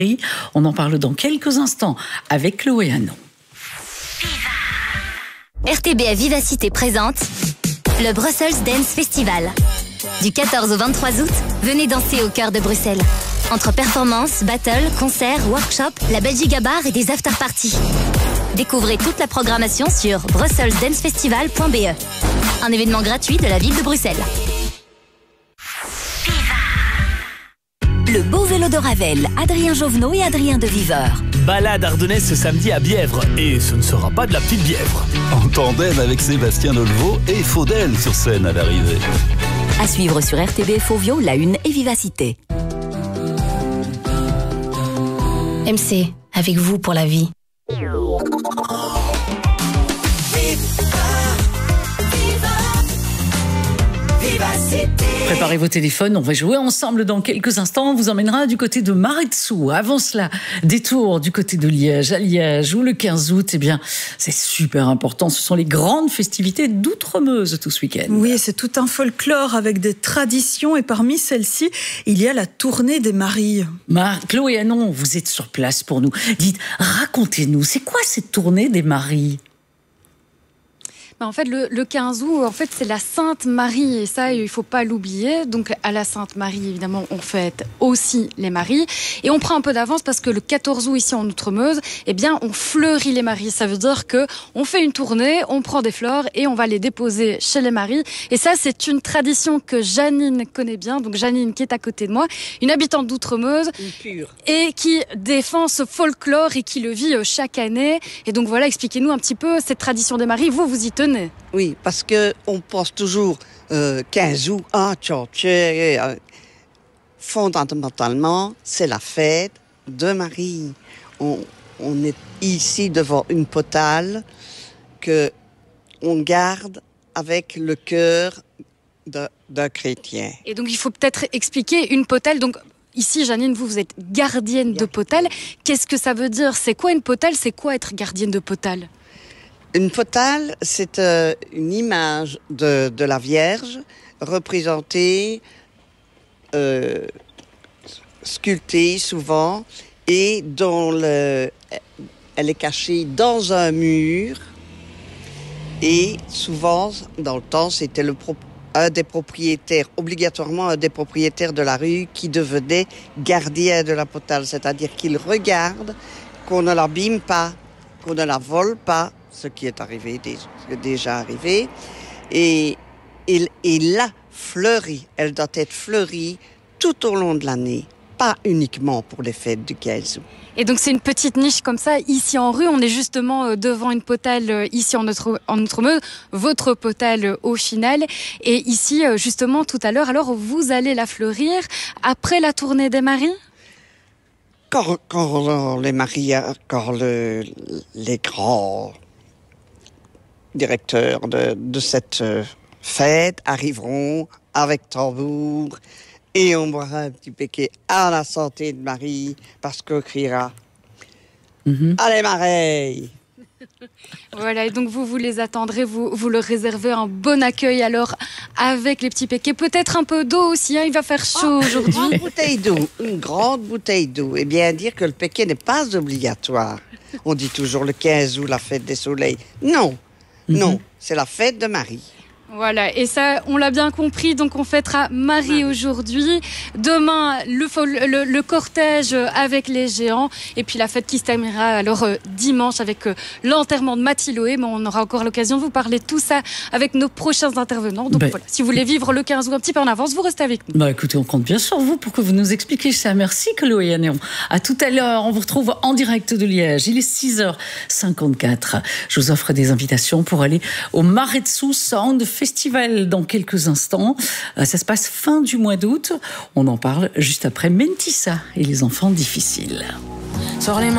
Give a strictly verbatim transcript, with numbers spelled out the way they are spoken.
On en parle dans quelques instants avec Chloé Hanon. R T B A Vivacité présente le Brussels Dance Festival. Du quatorze au vingt-trois août, venez danser au cœur de Bruxelles. Entre performances, battles, concerts, workshops, la Belgique à bar et des after-parties. Découvrez toute la programmation sur brussels dance festival point b e. Un événement gratuit de la ville de Bruxelles. Le beau vélo de Ravel, Adrien Jovenot et Adrien de Viveur. Balade ardennaise ce samedi à Bièvre. Et ce ne sera pas de la petite Bièvre. En tandem avec Sébastien Dolleveau et Faudel sur scène à l'arrivée. À suivre sur R T B F Ovio, La Une et Vivacité. M C, avec vous pour la vie. Préparez vos téléphones, on va jouer ensemble dans quelques instants. On vous emmènera du côté de Maretsou. Avant cela, détour du côté de Liège, à Liège, où le quinze août, eh bien, c'est super important. Ce sont les grandes festivités d'Outremeuse tout ce week-end. Oui, c'est tout un folklore avec des traditions. Et parmi celles-ci, il y a la tournée des maries. Mar- Chloé Hanon, vous êtes sur place pour nous. Dites, racontez-nous, c'est quoi cette tournée des maries ? En fait, le, le quinze août, en fait, c'est la Sainte Marie et ça, il faut pas l'oublier. Donc, à la Sainte Marie, évidemment, on fête aussi les maries et on prend un peu d'avance parce que le quatorze août ici en Outremeuse, eh bien, on fleurit les maries. Ça veut dire que on fait une tournée, on prend des fleurs et on va les déposer chez les maries. Et ça, c'est une tradition que Janine connaît bien. Donc, Janine qui est à côté de moi, une habitante d'Outremeuse et qui défend ce folklore et qui le vit chaque année. Et donc, voilà, expliquez-nous un petit peu cette tradition des maries. Vous, vous y tenez? Oui, parce qu'on pense toujours euh, quinze août, ah, tchao, tchao. Fondamentalement, c'est la fête de Marie. On, on est ici devant une potale que on garde avec le cœur de, d'un chrétien. Et donc, il faut peut-être expliquer une potale. Donc, ici, Janine, vous, vous êtes gardienne de potale. Qu'est-ce que ça veut dire? C'est quoi une potale? C'est quoi être gardienne de potale? Une potale, c'est euh, une image de, de la Vierge représentée, euh, sculptée souvent, et dont le, elle est cachée dans un mur. Et souvent, dans le temps, c'était le pro, un des propriétaires, obligatoirement un des propriétaires de la rue, qui devenait gardien de la potale, c'est-à-dire qu'il regarde qu'on ne l'abîme pas, qu'on ne la vole pas, ce qui est arrivé, déjà arrivé, et, et, et là, fleurie, elle doit être fleurie tout au long de l'année, pas uniquement pour les fêtes du quinze août. Et donc c'est une petite niche comme ça, ici en rue, on est justement devant une potale ici en, Outre- en Outremeuse, votre potale au final, et ici justement tout à l'heure, alors vous allez la fleurir après la tournée des maries ? Quand, quand les maris, quand le, les grands directeurs de, de cette fête arriveront avec tambour et on boira un petit péquet à la santé de Marie parce qu'on criera mm-hmm. Allez Marie. Voilà, et donc vous, vous les attendrez, vous, vous leur réservez un bon accueil alors avec les petits péquets, peut-être un peu d'eau aussi, hein, il va faire chaud oh, aujourd'hui. Une grande bouteille d'eau, une grande bouteille d'eau, et bien dire que le péquet n'est pas obligatoire. On dit toujours le quinze août, la fête des soleils. Non, mm-hmm. non, c'est la fête de Marie. Voilà, et ça, on l'a bien compris, donc on fêtera Marie, Marie. aujourd'hui. Demain, le, le, le cortège avec les géants, et puis la fête qui se terminera alors euh, dimanche avec euh, l'enterrement de Mathiloé. Mais on aura encore l'occasion de vous parler de tout ça avec nos prochains intervenants. Donc ben, voilà, si vous voulez vivre le quinze août un petit peu en avance, vous restez avec nous. Bah écoutez, on compte bien sur vous pour que vous nous expliquiez ça. Merci Chloé Hanon. À tout à l'heure, on vous retrouve en direct de Liège. Il est six heures cinquante-quatre. Je vous offre des invitations pour aller au Maretsou Sound Festival dans quelques instants. Ça se passe fin du mois d'août. On en parle juste après Mentissa et les enfants difficiles. Sur les